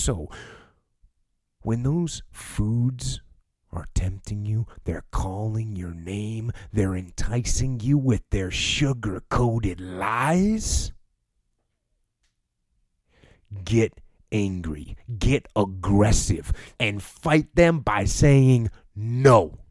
So, when those foods are tempting you, they're calling your name, they're enticing you with their sugar-coated lies, get angry, get aggressive, and fight them by saying no.